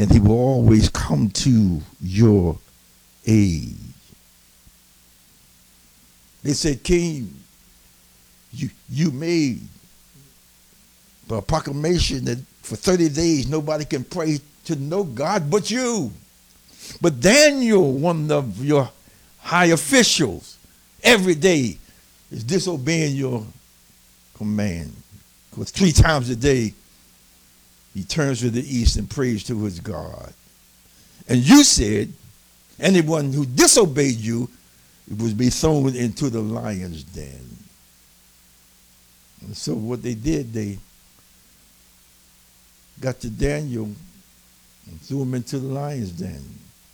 and he will always come to your aid. They said, King, you made the proclamation that for 30 days nobody can pray to no God but you. But Daniel, one of your high officials, every day is disobeying your command. Because 3 times a day he turns to the east and prays to his God. And you said, anyone who disobeyed you would be thrown into the lion's den. And so what they did, they got to Daniel and threw him into the lion's den.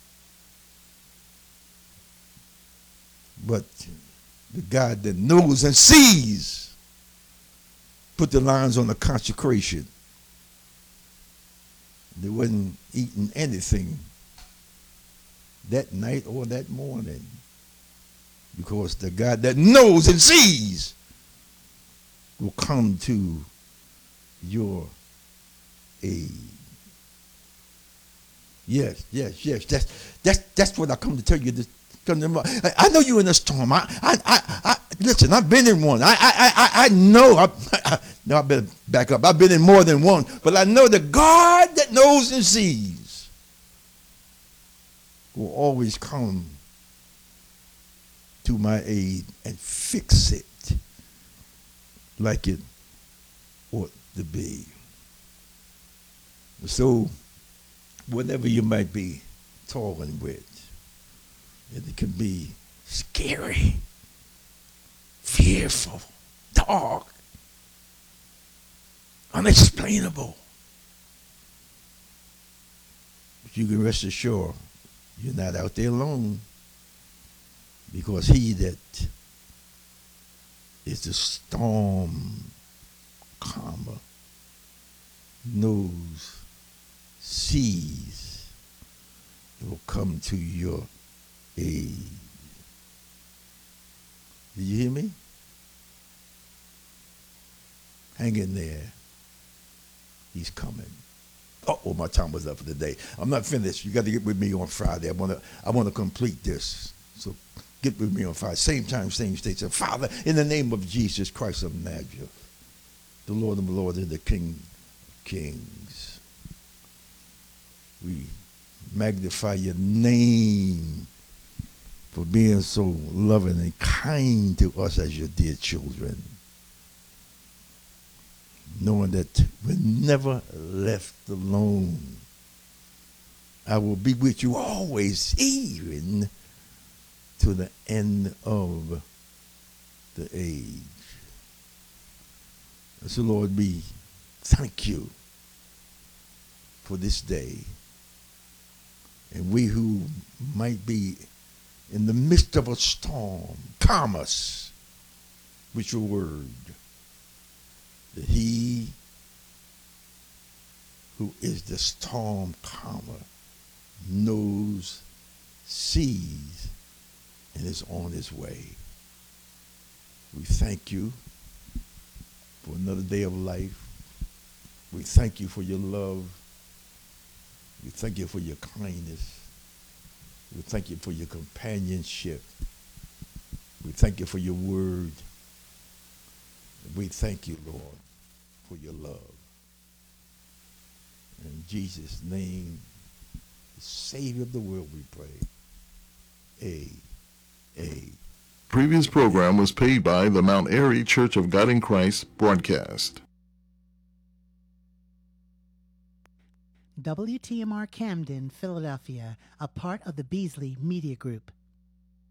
But the God that knows and sees put the lions on a consecration. They wasn't eating anything that night or that morning, because the God that knows and sees will come to your aid. Yes. That's what I come to tell you. I know you're in a storm. Listen. I've been in one. I know. No, I better back up. I've been in more than one, but I know the God that knows and sees will always come to my aid and fix it like it ought to be. So, whatever you might be toiling with, it can be scary, fearful, dark, unexplainable. But you can rest assured you're not out there alone, because he that is the storm calmer knows, sees, will come to your aid. Did you hear me? Hang in there. He's coming. Oh, my time was up for today. I'm not finished. You got to get with me on Friday. I want to complete this. So get with me on Friday. Same time, same station. Father, in the name of Jesus Christ of Nazareth, the Lord of the Lord and the King of Kings, we magnify your name for being so loving and kind to us as your dear children, knowing that we're never left alone. I will be with you always, even to the end of the age. So, Lord, we thank you for this day. And we who might be in the midst of a storm, calm us with your word, that he who is the storm calmer knows, sees, and is on his way. We thank you for another day of life. We thank you for your love. We thank you for your kindness. We thank you for your companionship. We thank you for your word. We thank you, Lord, for your love. In Jesus' name, the Savior of the world, we pray. Previous program was paid by the Mount Airy Church of God in Christ broadcast. WTMR Camden, Philadelphia, a part of the Beasley Media Group.